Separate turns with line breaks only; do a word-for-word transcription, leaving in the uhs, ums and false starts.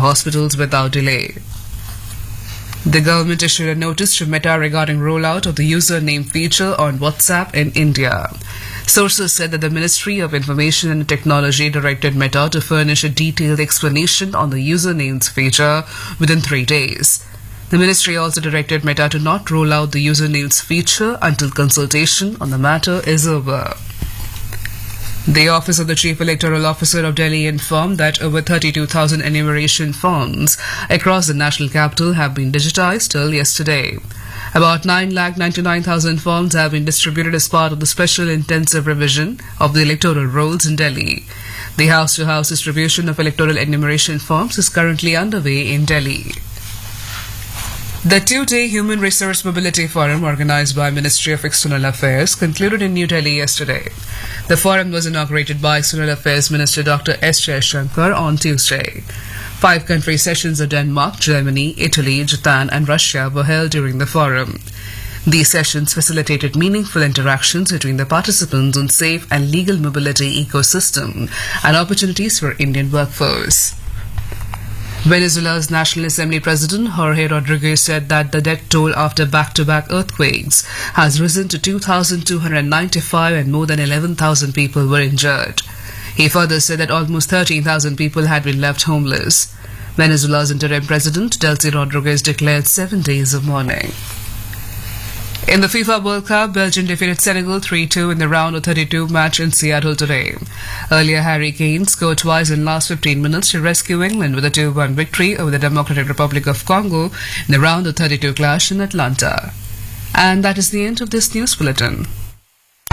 hospitals without delay. The government issued a notice to Meta regarding rollout of the username feature on WhatsApp in India. Sources said that the Ministry of Information and Technology directed Meta to furnish a detailed explanation on the usernames feature within three days. The ministry also directed Meta to not roll out the usernames feature until consultation on the matter is over. The Office of the Chief Electoral Officer of Delhi informed that over thirty-two thousand enumeration forms across the national capital have been digitized till yesterday. About nine lakh ninety-nine thousand forms have been distributed as part of the special intensive revision of the electoral rolls in Delhi. The house-to-house distribution of electoral enumeration forms is currently underway in Delhi. The two-day Human Resource Mobility Forum organized by Ministry of External Affairs concluded in New Delhi yesterday. The forum was inaugurated by External Affairs Minister Doctor S. Jaishankar on Tuesday. Five country sessions of Denmark, Germany, Italy, Japan and Russia were held during the forum. These sessions facilitated meaningful interactions between the participants on safe and legal mobility ecosystem and opportunities for Indian workforce. Venezuela's National Assembly President Jorge Rodriguez said that the death toll after back-to-back earthquakes has risen to two thousand two hundred ninety-five and more than eleven thousand people were injured. He further said that almost thirteen thousand people had been left homeless. Venezuela's interim president, Delcy Rodriguez, declared seven days of mourning. In the FIFA World Cup, Belgium defeated Senegal three two in the round of thirty-two match in Seattle today. Earlier, Harry Kane scored twice in the last fifteen minutes to rescue England with a two one victory over the Democratic Republic of Congo in the round of thirty-two clash in Atlanta. And that is the end of this news bulletin.